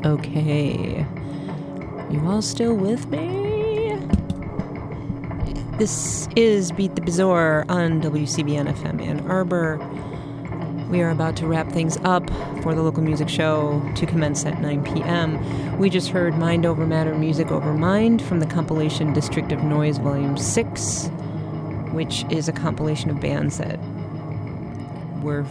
Okay. You all still with me? This is Beat the Bazaar on WCBN FM Ann Arbor. We are about to wrap things up for the local music show to commence at 9 p.m. We just heard Mind Over Matter, Music Over Mind from the compilation District of Noise Volume 6, which is a compilation of bands that were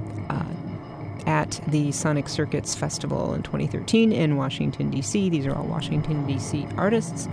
at the Sonic Circuits Festival in 2013 in Washington, D.C. These are all Washington, D.C. artists.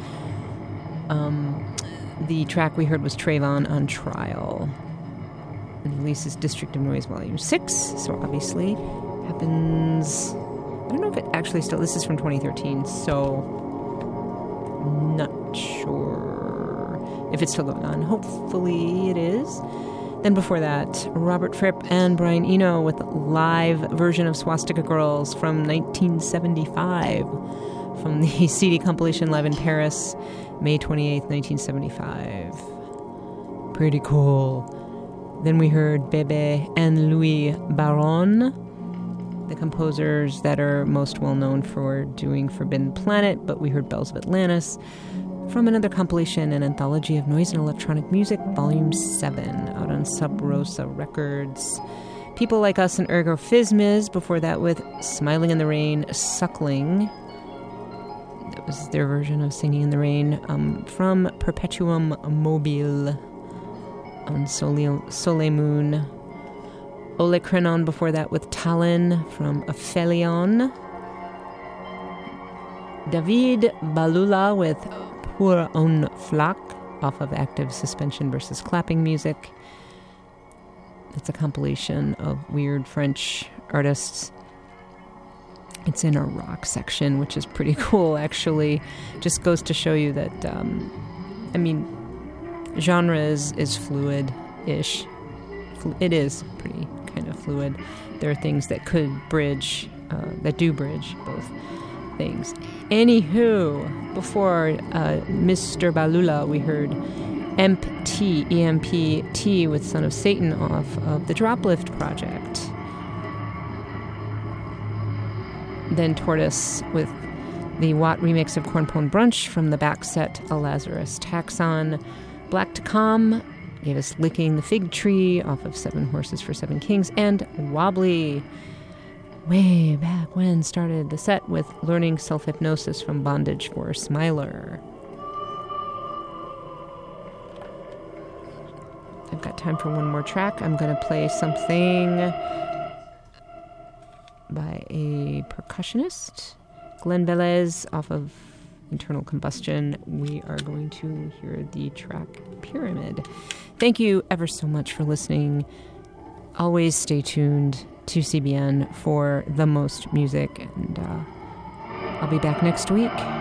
The track we heard was Trayvon on Trial. And the release is District of Noise Volume 6, so obviously happens... I don't know if it actually still... This is from 2013, so... not sure if it's still going on. Hopefully it is. Then before that, Robert Fripp and Brian Eno with a live version of Swastika Girls from 1975 from the CD compilation Live in Paris, May 28th, 1975. Pretty cool. Then we heard Bebe and Louis Baron, the composers that are most well known for doing Forbidden Planet, but we heard Bells of Atlantis from another compilation, an anthology of noise and electronic music, Volume 7, out on Sub Rosa Records. People Like Us and Ergo Phizmiz, before that with Smiling in the Rain, Suckling. That was their version of Singing in the Rain, from Perpetuum Mobile on Soleil Moon. Ole Krenon before that with Talon from Aphelion. David Balula with Pour un Flac off of Active Suspension versus Clapping Music. It's a compilation of weird French artists. It's in a rock section, which is pretty cool, actually. Just goes to show you that, genre is fluid-ish. It is pretty kind of fluid. There are things that could bridge, that do bridge both things. Anywho, before Mr. Balula, we heard EMPT with Son of Satan off of the Droplift project. Then Tortoise with the Watt remix of Cornpone Brunch from the back set A Lazarus Taxon. Black to Calm gave us Licking the Fig Tree off of 7 Horses for 7 Kings. And Wobbly, way back when, started the set with Learning Self-Hypnosis from Bondage for a Smiler. I've got time for one more track. I'm going to play something by a percussionist, Glenn Velez, off of Internal Combustion. We are going to hear the track Pyramid. Thank you ever so much for listening. Always stay tuned to CBN for the most music, and I'll be back next week.